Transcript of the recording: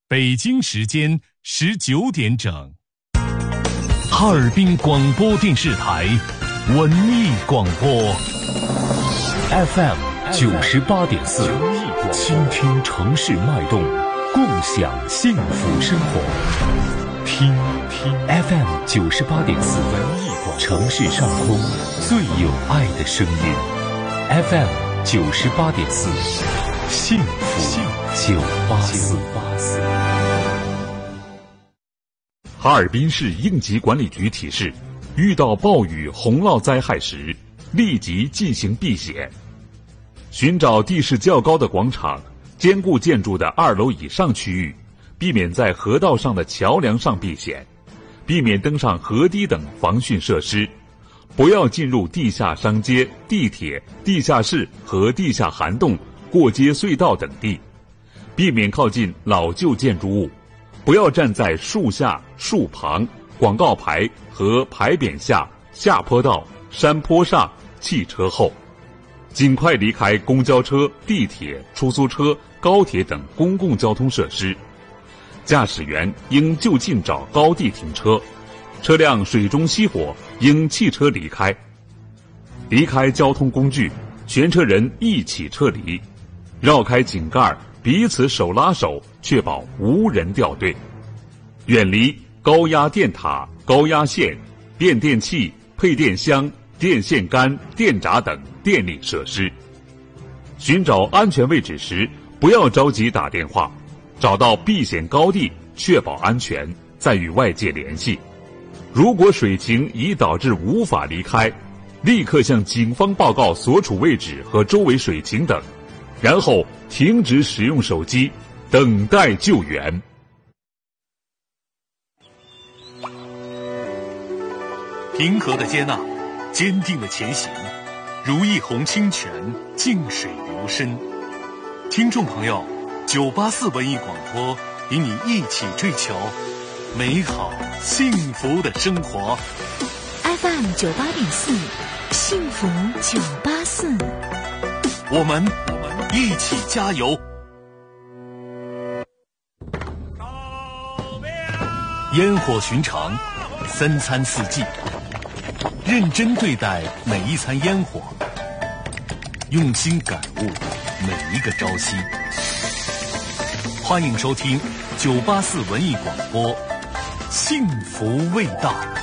北京时间19点整。哈尔滨广播电视台文艺广播 FM 98.4，倾听城市脉动，共享幸福生活。听 FM 98.4，城市上空最有爱的声音。FM 98.4，幸福984。 哈尔滨市应急管理局提示：遇到暴雨、洪涝灾害时，立即进行避险。寻找地势较高的广场、坚固建筑的2楼以上区域，避免在河道上的桥梁上避险，避免登上河堤等防汛设施，不要进入地下商街、地铁、地下室和地下涵洞、过街隧道等地，避免靠近老旧建筑物，不要站在树下、树旁、广告牌和牌匾下、下坡道、山坡上、汽车后，尽快离开公交车、地铁、出租车、高铁等公共交通设施。驾驶员应就近找高地停车，车辆水中熄火应弃车离开。离开交通工具，全车人一起撤离，绕开井盖，彼此手拉手，确保无人掉队。远离高压电塔、高压线、变电器、配电箱、电线杆、电闸等电力设施。寻找安全位置时，不要着急打电话，找到避险高地，确保安全，再与外界联系。如果水情已导致无法离开，立刻向警方报告所处位置和周围水情等，然后停止使用手机，等待救援。 平和的接纳，坚定的前行，如一泓清泉，静水流深。听众朋友，984文艺广播与你一起追求美好幸福的生活。 FM 98.4，幸福984， 我们一起加油。烟火寻常，3餐4季，认真对待每一餐烟火，用心感悟每一个朝夕。欢迎收听984文艺广播，幸福味道。